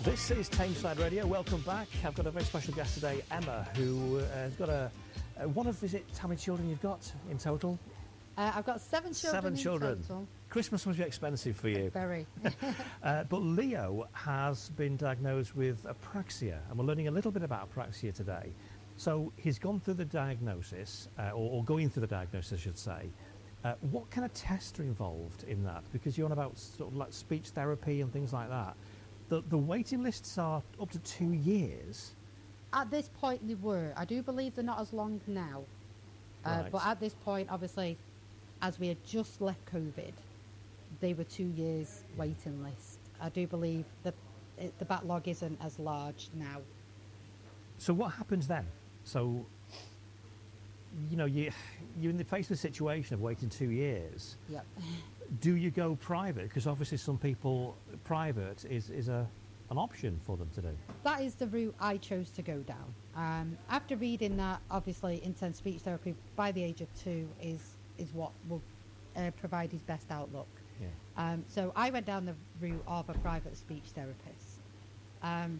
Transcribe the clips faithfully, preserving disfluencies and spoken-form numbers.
This is Tameside Radio. Welcome back. I've got a very special guest today, Emma, who uh, has got a, a... What is it? How many children you've got in total? Uh, I've got seven children Seven in children. total. Christmas must be expensive for you. Very. uh, but Leo has been diagnosed with apraxia, and we're learning a little bit about apraxia today. So he's gone through the diagnosis, uh, or, or going through the diagnosis, I should say. Uh, what kind of tests are involved in that? Because you're on about sort of like speech therapy and things like that. The, the waiting lists are up to two years. At this point they were. I do believe they're not as long now. Uh, Right. But at this point, obviously, as we had just left COVID, they were two years waiting list. I do believe that it, the backlog isn't as large now. So what happens then? So, you know, you, you're in the face of the situation of waiting two years. Yep. Do you go private? Because obviously some people, private is, is a, an option for them to do. That is the route I chose to go down. Um, after reading that, obviously, intense speech therapy by the age of two is, is what will uh, provide his best outlook. Yeah. Um, so I went down the route of a private speech therapist. Um,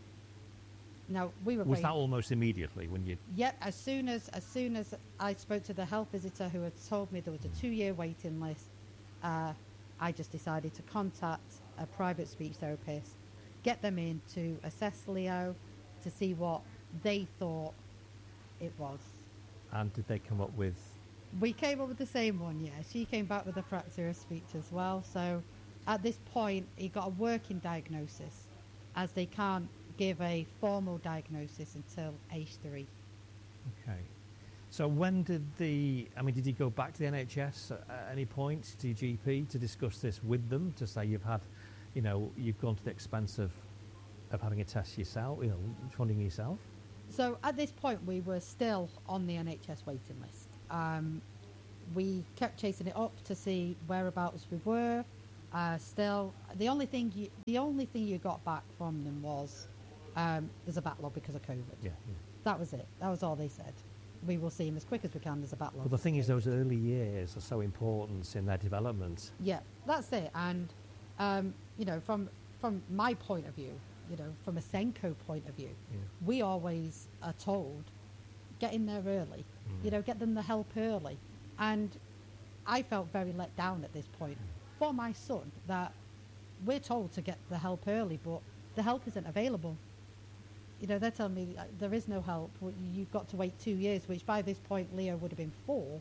now we were Was very, that almost immediately when you... Yep. As soon as as soon as I spoke to the health visitor who had told me there was a two-year waiting list, uh, I just decided to contact a private speech therapist, get them in to assess Leo, to see what they thought it was. And did they come up with... We came up with the same one, yeah. She came back with apraxia of speech as well. So at this point, he got a working diagnosis, as they can't give a formal diagnosis until age three. Okay. So when did the... I mean, did you go back to the N H S at, at any point, to your G P, to discuss this with them, to say you've had, you know, you've gone to the expense of, of having a test yourself, you know, funding yourself? So at this point, we were still on the N H S waiting list. Um, we kept chasing it up to see whereabouts we were. Uh, still, the only thing you, the only thing you got back from them was um, there's a backlog because of COVID. Yeah, yeah. That was it. That was all they said. We will see him as quick as we can. There's a backlog. Well, the thing is, those early years are so important in their development. Yeah, that's it. And um, you know, from from my point of view, you know, from a Senko point of view, Yeah. we always are told, get in there early. Mm. You know, get them the help early. And I felt very let down at this point for my son, that we're told to get the help early, but the help isn't available. You know, they're telling me uh, there is no help. Well, you've got to wait two years, which by this point Leo would have been four.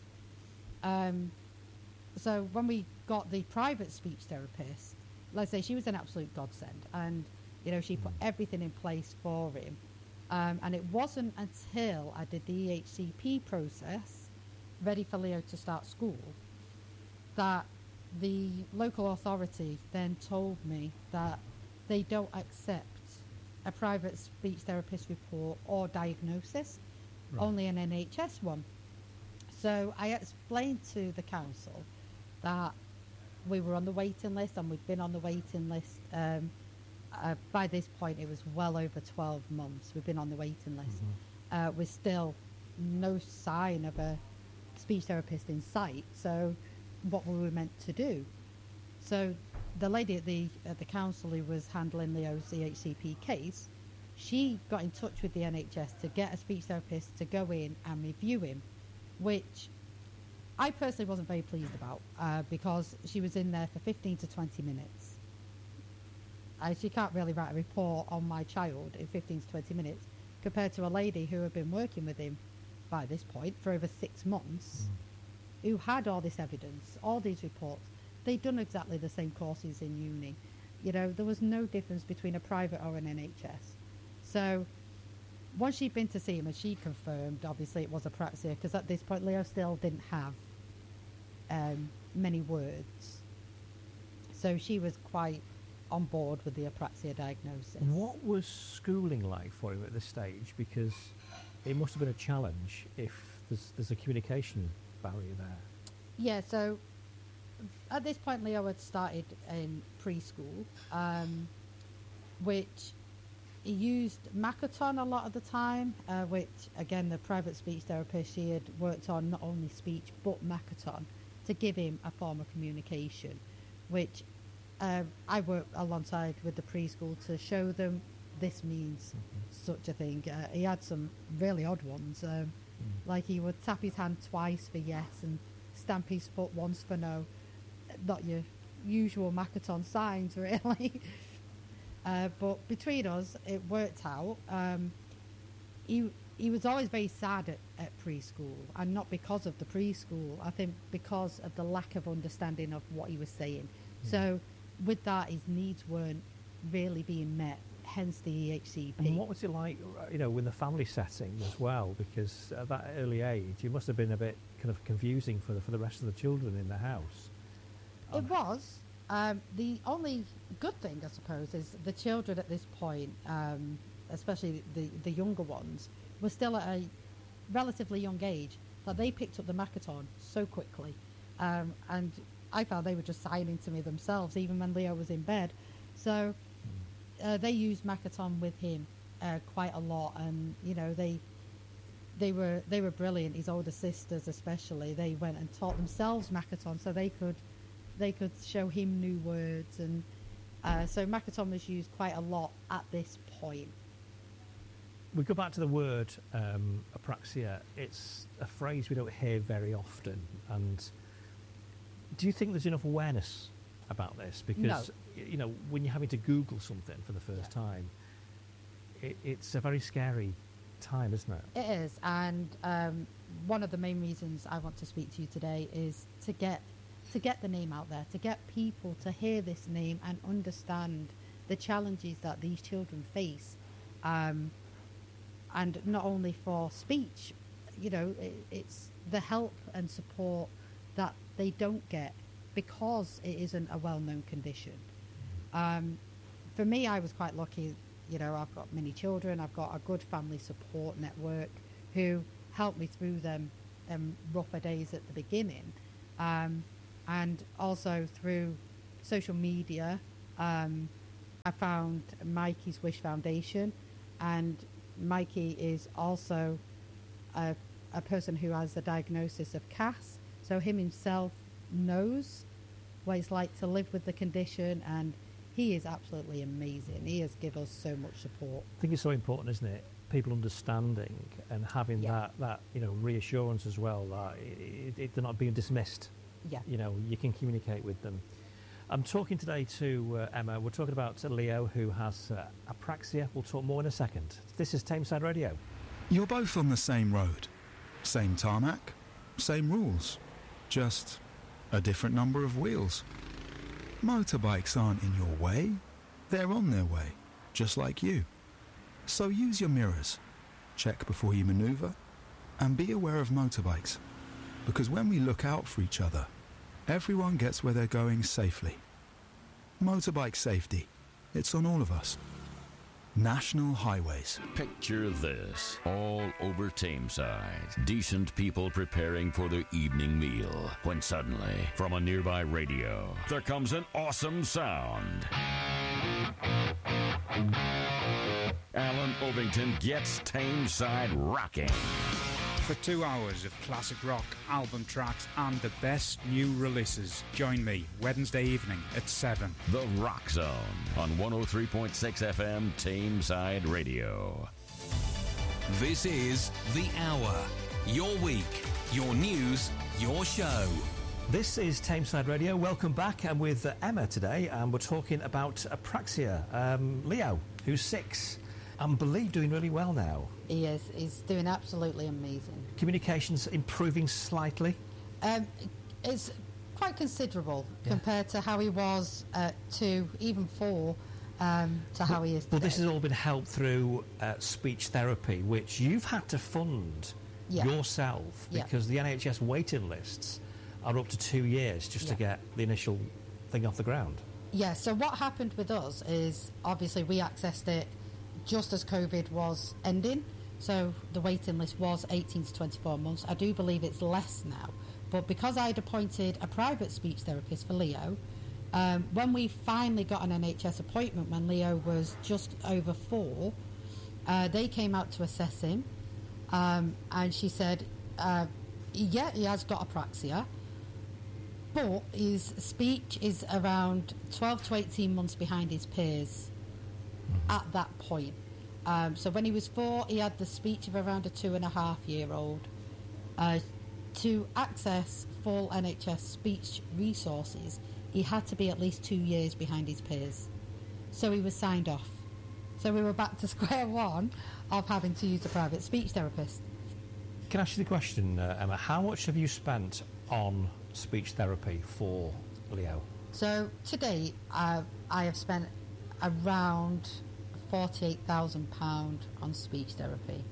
Um, so when we got the private speech therapist, like I say, she was an absolute godsend, and you know, she put everything in place for him. Um, and it wasn't until I did the E H C P process, ready for Leo to start school, that the local authority then told me that they don't accept a private speech therapist report or diagnosis, Right. only an N H S one. So I explained to the council that we were on the waiting list, and we'd been on the waiting list. Um, uh, by this point, it was well over twelve months. We've been on the waiting list. Mm-hmm. Uh, with still no sign of a speech therapist in sight. So what were we meant to do? So the lady at the at the council who was handling Leo's E H C P case, she got in touch with the N H S to get a speech therapist to go in and review him, which I personally wasn't very pleased about, uh, because she was in there for fifteen to twenty minutes. Uh, she can't really write a report on my child in fifteen to twenty minutes, compared to a lady who had been working with him by this point for over six months, mm. who had all this evidence, all these reports. They'd done exactly the same courses in uni. You know, there was no difference between a private or an N H S. So once she'd been to see him, and she confirmed, obviously, it was apraxia, because at this point Leo still didn't have um, many words. So she was quite on board with the apraxia diagnosis. What was schooling like for him at this stage? Because it must have been a challenge if there's, there's a communication barrier there. Yeah, so at this point Leo had started in preschool, um, which he used Makaton a lot of the time, uh, which again the private speech therapist, she had worked on not only speech but Makaton to give him a form of communication, which uh, I worked alongside with the preschool to show them this means Mm-hmm. such a thing. Uh, he had some really odd ones. Um, mm. Like he would tap his hand twice for yes and stamp his foot once for no. Not your usual Makaton signs, really. uh, but between us, it worked out. Um, he he was always very sad at, at preschool, and not because of the preschool. I think because of the lack of understanding of what he was saying. Mm. So with that, his needs weren't really being met, hence the E H C P. And what was it like, you know, in the family setting as well? Because at that early age, it must have been a bit kind of confusing for the, for the rest of the children in the house. It um, was. Um, the only good thing, I suppose, is the children at this point, um, especially the, the younger ones, were still at a relatively young age, that they picked up the Makaton so quickly. Um, and I found they were just signing to me themselves, even when Leo was in bed. So uh, they used Makaton with him uh, quite a lot, and you know they they were they were brilliant. His older sisters, especially, they went and taught themselves Makaton, so they could they could show him new words, and uh, so Makaton was used quite a lot at this point. We go back to the word um, apraxia. It's a phrase we don't hear very often, and do you think there's enough awareness about this? Because no. you know, when you're having to Google something for the first yeah. time, it, it's a very scary time, isn't it? It is, and um, one of the main reasons I want to speak to you today is to get to get the name out there, to get people to hear this name and understand the challenges that these children face, um, and not only for speech, you know, it, it's the help and support that they don't get because it isn't a well-known condition. Um, for me, I was quite lucky. You know, I've got many children. I've got a good family support network who helped me through them um, rougher days at the beginning. Um, and also through social media, um, I found Mikey's Wish Foundation, and Mikey is also a, a person who has the diagnosis of C A S, so him himself knows what it's like to live with the condition, and he is absolutely amazing. He has given us so much support. I think it's so important, isn't it? People understanding and having yeah. that, that you know reassurance as well that it, it, they're not being dismissed. Yeah. You know, you can communicate with them. I'm talking today to uh, Emma. We're talking about Leo, who has uh, apraxia. We'll talk more in a second. This is Tameside Radio. You're both on the same road, same tarmac, same rules, just a different number of wheels. Motorbikes aren't in your way, they're on their way, just like you. So use your mirrors, check before you manoeuvre, and be aware of motorbikes. Because when we look out for each other, everyone gets where they're going safely. Motorbike safety, it's on all of us. National Highways. Picture this, all over Tameside. Decent people preparing for their evening meal, when suddenly, from a nearby radio, there comes an awesome sound. Alan Ovington gets Tameside rocking. For two hours of classic rock, album tracks, and the best new releases. Join me Wednesday evening at seven. The Rock Zone on one oh three point six F M Tameside Radio. This is The Hour. Your week, your news, your show. This is Tameside Radio. Welcome back. I'm with uh, Emma today, and we're talking about apraxia. Um, Leo, who's six, and believe doing really well now. He is. He's doing absolutely amazing. Communications improving slightly? Um, it's quite considerable yeah. compared to how he was at two, even four, um, to how he is today. Well, this has all been helped through uh, speech therapy, which you've had to fund yeah. yourself because yeah. the N H S waiting lists are up to two years just yeah. to get the initial thing off the ground. Yeah, so what happened with us is obviously we accessed it just as COVID was ending. So the waiting list was eighteen to twenty-four months. I do believe it's less now. But because I'd appointed a private speech therapist for Leo, um, when we finally got an N H S appointment when Leo was just over four, uh, they came out to assess him. Um, and she said, uh, yeah, he has got apraxia, but his speech is around twelve to eighteen months behind his peers. mm-hmm. at that point. Um, so when he was four, he had the speech of around a two and a half year old. Uh, to access full N H S speech resources, he had to be at least two years behind his peers. So he was signed off. So we were back to square one of having to use a private speech therapist. Can I ask you the question, uh, Emma, how much have you spent on speech therapy for Leo? So to date, uh, I have spent around forty-eight thousand pounds on speech therapy.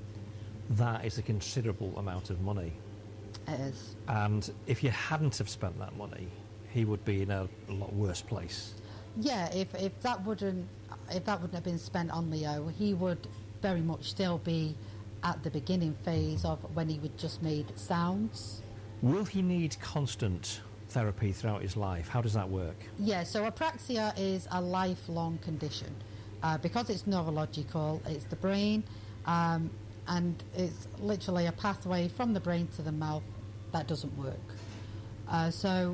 That is a considerable amount of money. It is. And if you hadn't have spent that money, he would be in a, a lot worse place. Yeah, if, if that wouldn't if that wouldn't have been spent on Leo, he would very much still be at the beginning phase of when he would just made sounds. Will he need constant therapy throughout his life? How does that work? Yeah, so apraxia is a lifelong condition. Uh, because it's neurological, it's the brain, um, and it's literally a pathway from the brain to the mouth that doesn't work. Uh, so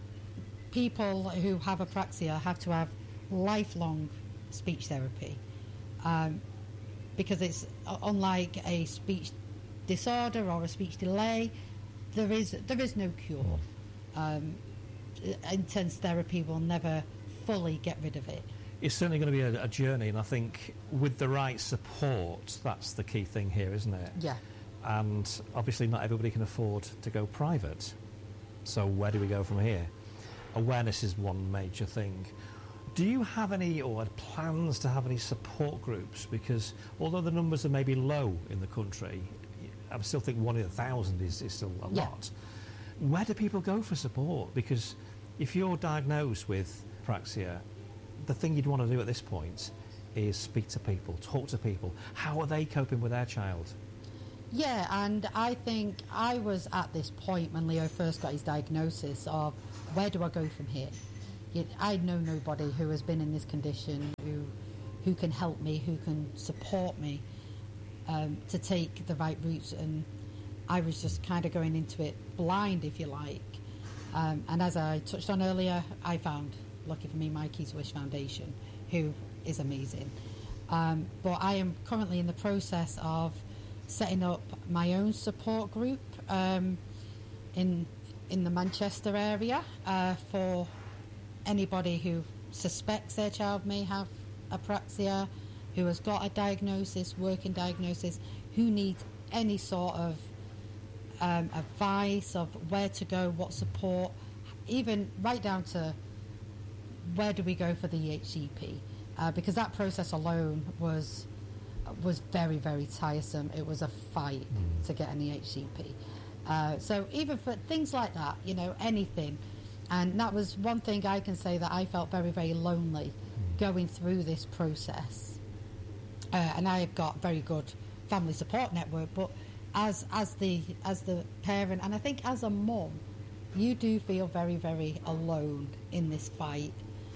people who have apraxia have to have lifelong speech therapy, um, because it's uh, unlike a speech disorder or a speech delay. There is there is no cure. Um, intense therapy will never fully get rid of it. It's certainly going to be a, a journey, and I think with the right support, that's the key thing here, isn't it? Yeah. And obviously not everybody can afford to go private. So where do we go from here? Awareness is one major thing. Do you have any, or plans to have any support groups? Because although the numbers are maybe low in the country, I still think one in a thousand is, is still a yeah. lot. Where do people go for support? Because if you're diagnosed with apraxia, the thing you'd want to do at this point is speak to people, talk to people. How are they coping with their child? Yeah, and I think I was at this point when Leo first got his diagnosis of where do I go from here? I know nobody who has been in this condition who who can help me, who can support me um, to take the right routes, and I was just kind of going into it blind, if you like. Um, and as I touched on earlier, I found, lucky for me, Mikey's Wish Foundation, who is amazing. Um, but I am currently in the process of setting up my own support group um, in in the Manchester area uh, for anybody who suspects their child may have apraxia, who has got a diagnosis, working diagnosis, who needs any sort of um, advice of where to go, what support, even right down to where do we go for the E H C P, uh, because that process alone was was very, very tiresome. It was a fight mm. to get an E H C P. Uh, so even for things like that, you know, anything. And that was one thing I can say that I felt very, very lonely mm. going through this process. Uh, and I have got very good family support network, but as as the as the parent, and I think as a mum, you do feel very, very alone in this fight.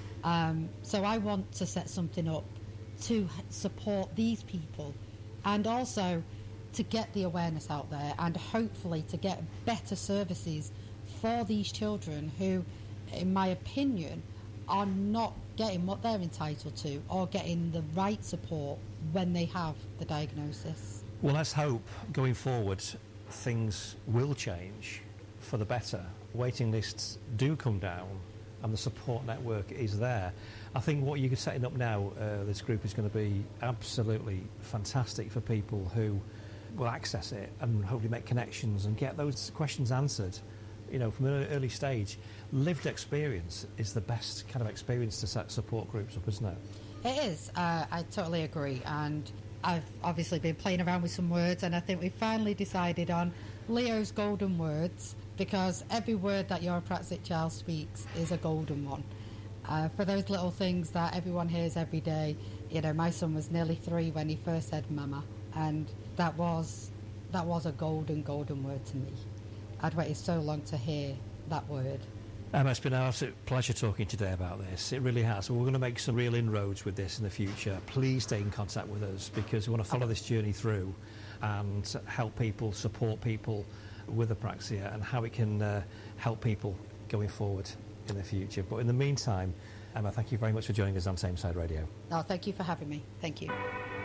Um, so I want to set something up to support these people, and also to get the awareness out there, and hopefully to get better services for these children who, in my opinion, are not getting what they're entitled to or getting the right support when they have the diagnosis. Well, let's hope going forward things will change for the better. Waiting lists do come down and the support network is there. I think what you're setting up now, uh, this group, is going to be absolutely fantastic for people who will access it and hopefully make connections and get those questions answered, you know, from an early stage. Lived experience is the best kind of experience to set support groups up, isn't it? It is. Uh, I totally agree. And I've obviously been playing around with some words, and I think we finally decided on Leo's golden words, because every word that your apraxic child speaks is a golden one. Uh, for those little things that everyone hears every day, you know, my son was nearly three when he first said mama, and that was that was a golden, golden word to me. I'd waited so long to hear that word. Emma, it's been an absolute pleasure talking today about this. It really has. We're going to make some real inroads with this in the future. Please stay in contact with us, because we want to follow this journey through and help people, support people with apraxia, and how it can uh, help people going forward in the future. But in the meantime, Emma, thank you very much for joining us on Tameside Radio. Oh, thank you for having me. Thank you.